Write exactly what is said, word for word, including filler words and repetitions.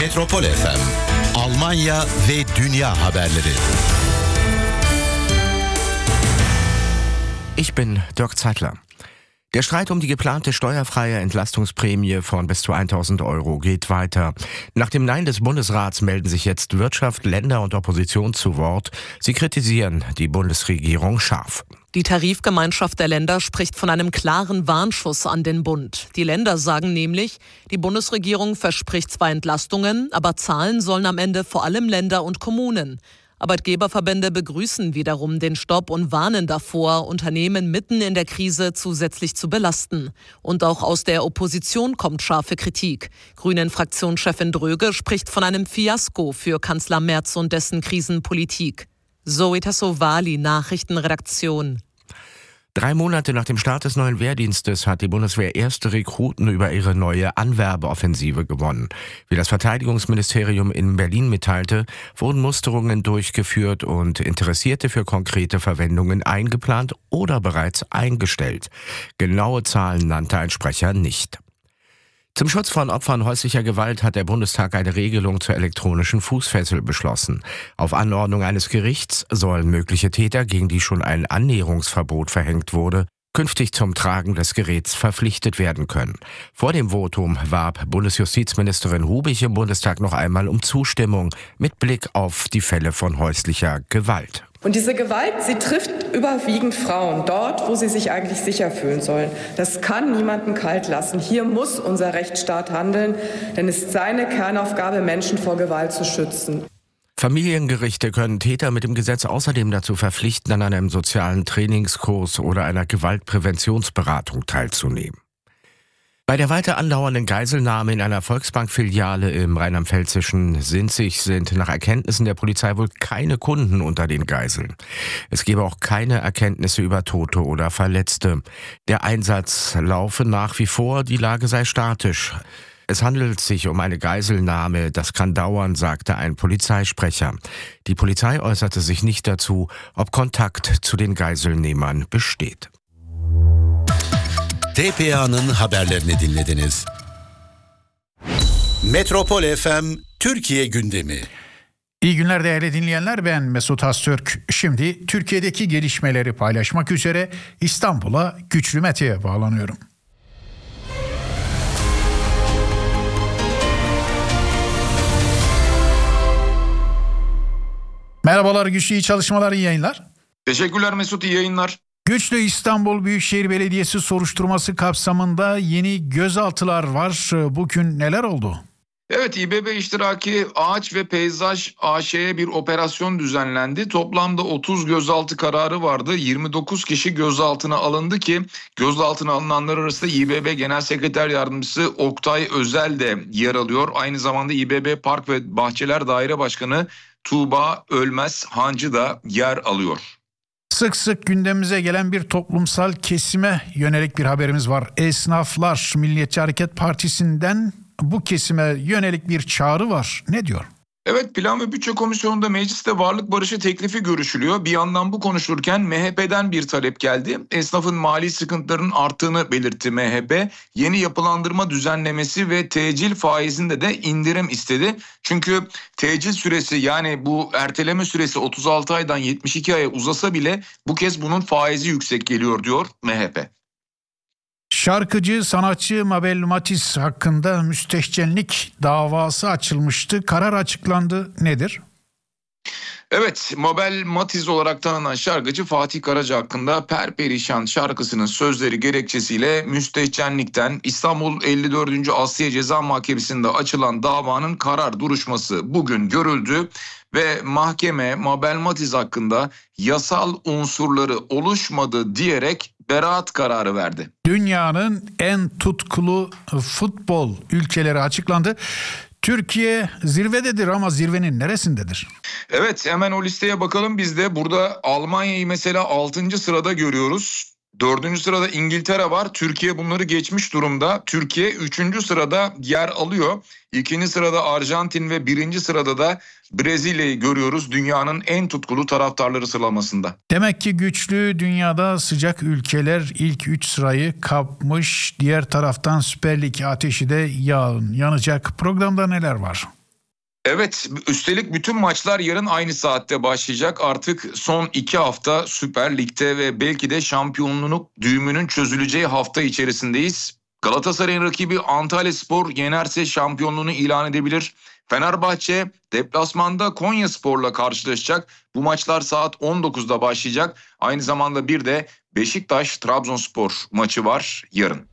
Metropol F M, Almanya ve dünya haberleri. Ich bin Dirk Zeitler. Der Streit um die geplante steuerfreie Entlastungsprämie von bis zu tausend Euro geht weiter. Nach dem Nein des Bundesrats melden sich jetzt Wirtschaft, Länder und Opposition zu Wort. Sie kritisieren die Bundesregierung scharf. Die Tarifgemeinschaft der Länder spricht von einem klaren Warnschuss an den Bund. Die Länder sagen nämlich, die Bundesregierung verspricht zwar Entlastungen, aber zahlen sollen am Ende vor allem Länder und Kommunen. Arbeitgeberverbände begrüßen wiederum den Stopp und warnen davor, Unternehmen mitten in der Krise zusätzlich zu belasten. Und auch aus der Opposition kommt scharfe Kritik. Grünen-Fraktionschefin Dröge spricht von einem Fiasko für Kanzler Merz und dessen Krisenpolitik. Zoe Tassovali, Nachrichtenredaktion. Drei Monate nach dem Start des neuen Wehrdienstes hat die Bundeswehr erste Rekruten über ihre neue Anwerbeoffensive gewonnen. Wie das Verteidigungsministerium in Berlin mitteilte, wurden Musterungen durchgeführt und Interessierte für konkrete Verwendungen eingeplant oder bereits eingestellt. Genaue Zahlen nannte ein Sprecher nicht. Zum Schutz von Opfern häuslicher Gewalt hat der Bundestag eine Regelung zur elektronischen Fußfessel beschlossen. Auf Anordnung eines Gerichts sollen mögliche Täter, gegen die schon ein Annäherungsverbot verhängt wurde, künftig zum Tragen des Geräts verpflichtet werden können. Vor dem Votum warb Bundesjustizministerin Hubich im Bundestag noch einmal um Zustimmung mit Blick auf die Fälle von häuslicher Gewalt. Und diese Gewalt, sie trifft überwiegend Frauen, dort, wo sie sich eigentlich sicher fühlen sollen. Das kann niemanden kalt lassen. Hier muss unser Rechtsstaat handeln, denn es ist seine Kernaufgabe, Menschen vor Gewalt zu schützen. Familiengerichte können Täter mit dem Gesetz außerdem dazu verpflichten, an einem sozialen Trainingskurs oder einer Gewaltpräventionsberatung teilzunehmen. Bei der weiter andauernden Geiselnahme in einer Volksbank-Filiale im rheinland-pfälzischen Sinzig sind nach Erkenntnissen der Polizei wohl keine Kunden unter den Geiseln. Es gebe auch keine Erkenntnisse über Tote oder Verletzte. Der Einsatz laufe nach wie vor, die Lage sei statisch. Es handelt sich um eine Geiselnahme, das kann dauern, sagte ein Polizeisprecher. Die Polizei äußerte sich nicht dazu, ob Kontakt zu den Geiselnehmern besteht. T P A'nın haberlerini dinlediniz. Metropol F M Türkiye gündemi. İyi günler değerli dinleyenler, ben Mesut Öztürk. Şimdi Türkiye'deki gelişmeleri paylaşmak üzere İstanbul'a Güçlü Mete'ye bağlanıyorum. Merhabalar Güçlü, iyi çalışmalar, iyi yayınlar. Teşekkürler Mesut, iyi yayınlar. Güçlü, İstanbul Büyükşehir Belediyesi soruşturması kapsamında yeni gözaltılar var. Bugün neler oldu? Evet, İBB iştiraki Ağaç ve Peyzaj A Ş'ye bir operasyon düzenlendi. Toplamda otuz gözaltı kararı vardı. yirmi dokuz kişi gözaltına alındı ki gözaltına alınanlar arasında İBB Genel Sekreter Yardımcısı Oktay Özel de yer alıyor. Aynı zamanda İBB Park ve Bahçeler Daire Başkanı Tuğba Ölmez Hancı da yer alıyor. Sık sık gündemimize gelen bir toplumsal kesime yönelik bir haberimiz var. Esnaflar Milliyetçi Hareket Partisi'nden bu kesime yönelik bir çağrı var. Ne diyor? Evet, Plan ve Bütçe Komisyonu'nda mecliste varlık barışı teklifi görüşülüyor. Bir yandan bu konuşulurken M H P'den bir talep geldi. Esnafın mali sıkıntılarının arttığını belirtti M H P. Yeni yapılandırma düzenlemesi ve tecil faizinde de indirim istedi. Çünkü tecil süresi, yani bu erteleme süresi otuz altı aydan yetmiş iki aya uzasa bile bu kez bunun faizi yüksek geliyor diyor M H P. Şarkıcı, sanatçı Mabel Matiz hakkında müstehcenlik davası açılmıştı. Karar açıklandı. Nedir? Evet, Mabel Matiz olarak tanınan şarkıcı Fatih Karaca hakkında Perperişan şarkısının sözleri gerekçesiyle müstehcenlikten İstanbul elli dördüncü Asliye Ceza Mahkemesi'nde açılan davanın karar duruşması bugün görüldü. Ve mahkeme Mabel Matiz hakkında yasal unsurları oluşmadı diyerek beraat kararı verdi. Dünyanın en tutkulu futbol ülkeleri açıklandı. Türkiye zirvededir ama zirvenin neresindedir? Evet, hemen o listeye bakalım biz de. Burada Almanya'yı mesela altıncı sırada görüyoruz. Dördüncü sırada İngiltere var. Türkiye bunları geçmiş durumda. Türkiye üçüncü sırada yer alıyor. İkinci sırada Arjantin ve birinci sırada da Brezilya'yı görüyoruz dünyanın en tutkulu taraftarları sıralamasında. Demek ki güçlü dünyada sıcak ülkeler ilk üç sırayı kapmış. Diğer taraftan Süper Lig ateşi de yağın yanacak. Programda neler var? Evet, üstelik bütün maçlar yarın aynı saatte başlayacak. Artık son iki hafta Süper Lig'de ve belki de şampiyonluk düğümünün çözüleceği hafta içerisindeyiz. Galatasaray'ın rakibi Antalyaspor yenerse şampiyonluğunu ilan edebilir. Fenerbahçe deplasmanda Konyaspor'la karşılaşacak. Bu maçlar saat on dokuzda başlayacak. Aynı zamanda bir de Beşiktaş-Trabzonspor maçı var yarın.